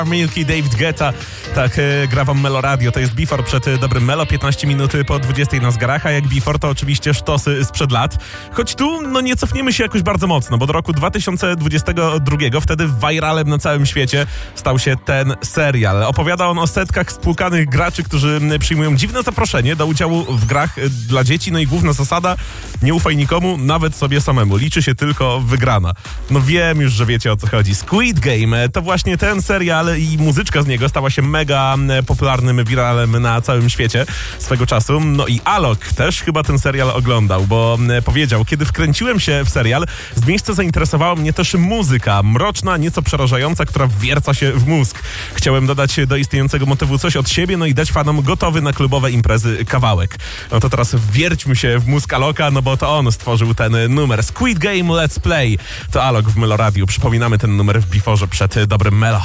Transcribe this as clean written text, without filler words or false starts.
Milky, David Guetta, tak gra wam Melo Radio, to jest Before przed dobrym Melo, 15 minut po 20 na zgarach, a jak Before to oczywiście sztosy sprzed lat, choć tu nie cofniemy się jakoś bardzo mocno, bo do roku 2022 wtedy viralem na całym świecie stał się ten serial. Opowiada on o setkach spłukanych graczy, którzy przyjmują dziwne zaproszenie do udziału w grach dla dzieci, no i główna zasada: nie ufaj nikomu, nawet sobie samemu, liczy się tylko wygrana. No wiem już, że wiecie, o co chodzi. Squid Game to właśnie ten serial i muzyczka z niego stała się mega popularnym wiralem na całym świecie swego czasu. No i Alok też chyba ten serial oglądał, bo powiedział: kiedy wkręciłem się w serial, z miejsca zainteresowała mnie też muzyka, mroczna, nieco przerażająca, która wwierca się w mózg. Chciałem dodać do istniejącego motywu coś od siebie, no i dać fanom gotowy na klubowe imprezy kawałek. No to teraz wwierćmy się w mózg Aloka, no bo to on stworzył ten numer. Squid Game Let's Play. To Alok w Melo Radio. Przypominamy ten numer w Beforze przed dobrym Melo.